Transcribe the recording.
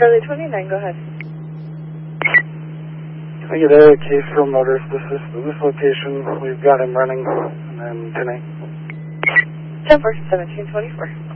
Charlie 29, go ahead. I get a case from Motors. This location, we've got him running, and then tonight. 10-4, 1724.